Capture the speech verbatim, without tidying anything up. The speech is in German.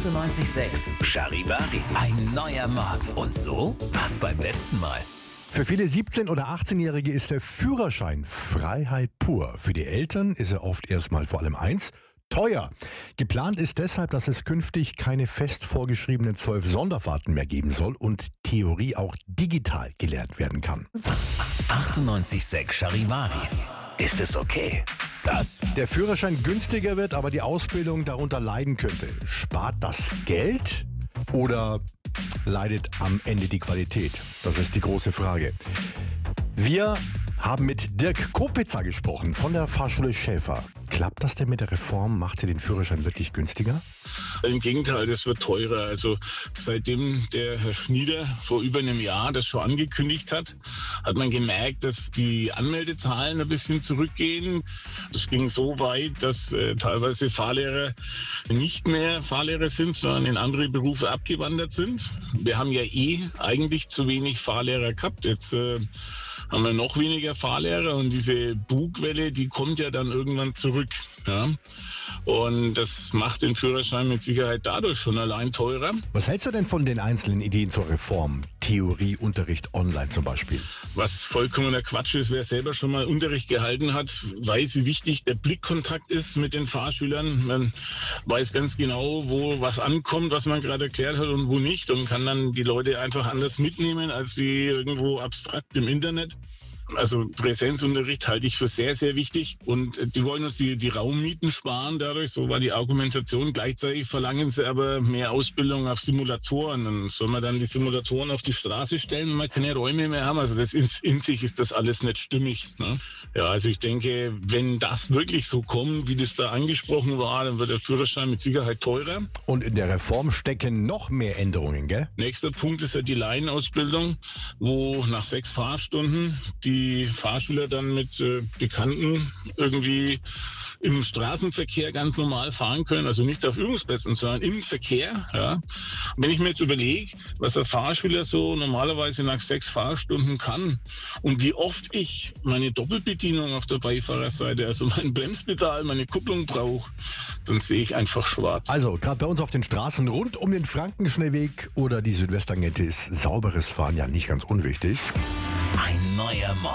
achtundneunzig Komma sechs Charivari. Ein neuer Morgen. Und so war's beim letzten Mal. Für viele siebzehn- oder achtzehnjährige ist der Führerschein Freiheit pur. Für die Eltern ist er oft erstmal vor allem eins: teuer. Geplant ist deshalb, dass es künftig keine fest vorgeschriebenen zwölf Sonderfahrten mehr geben soll und Theorie auch digital gelernt werden kann. achtundneunzig Komma sechs Charivari. Ist es okay, dass Der Führerschein günstiger wird, aber die Ausbildung darunter leiden könnte. Spart das Geld oder leidet am Ende die Qualität? Das ist die große Frage. Wir haben mit Dirk Kopitzer gesprochen von der Fahrschule Schäfer. Klappt das denn mit der Reform? Macht sie den Führerschein wirklich günstiger? Im Gegenteil, das wird teurer. Also seitdem der Herr Schnieder vor über einem Jahr das schon angekündigt hat, hat man gemerkt, dass die Anmeldezahlen ein bisschen zurückgehen. Das ging so weit, dass äh, teilweise Fahrlehrer nicht mehr Fahrlehrer sind, sondern in andere Berufe abgewandert sind. Wir haben ja eh eigentlich zu wenig Fahrlehrer gehabt. Jetzt äh, haben wir noch weniger Fahrlehrer und diese Bugwelle, die kommt ja dann irgendwann zurück. Ja? Und das macht den Führerschein mit Sicherheit dadurch schon allein teurer. Was hältst du denn von den einzelnen Ideen zur Reform? Theorieunterricht online zum Beispiel. Was vollkommener Quatsch ist, wer selber schon mal Unterricht gehalten hat, weiß, wie wichtig der Blickkontakt ist mit den Fahrschülern. Man weiß ganz genau, wo was ankommt, was man gerade erklärt hat und wo nicht, und kann dann die Leute einfach anders mitnehmen als wie irgendwo abstrakt im Internet. Also Präsenzunterricht halte ich für sehr, sehr wichtig, und die wollen uns die, die Raummieten sparen dadurch, so war die Argumentation. Gleichzeitig verlangen sie aber mehr Ausbildung auf Simulatoren. Dann soll man dann die Simulatoren auf die Straße stellen, wenn wir keine Räume mehr haben. Also das in, in sich ist das alles nicht stimmig. Ne? Ja, also ich denke, wenn das wirklich so kommt, wie das da angesprochen war, dann wird der Führerschein mit Sicherheit teurer. Und in der Reform stecken noch mehr Änderungen, gell? Nächster Punkt ist ja die Laienausbildung, wo nach sechs Fahrstunden die die Fahrschüler dann mit äh, Bekannten irgendwie im Straßenverkehr ganz normal fahren können, also nicht auf Übungsplätzen, sondern im Verkehr. Ja. Wenn ich mir jetzt überlege, was der Fahrschüler so normalerweise nach sechs Fahrstunden kann und wie oft ich meine Doppelbedienung auf der Beifahrerseite, also mein Bremspedal, meine Kupplung brauche, dann sehe ich einfach schwarz. Also, gerade bei uns auf den Straßen rund um den Frankenschnellweg oder die Südwestangente ist sauberes Fahren ja nicht ganz unwichtig. ein neuer Morgen?